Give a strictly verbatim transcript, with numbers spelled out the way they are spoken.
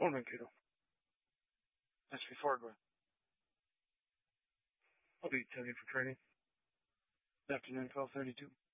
Morning, kiddo. That's before going. I'll be telling you for training. Afternoon, twelve thirty-two.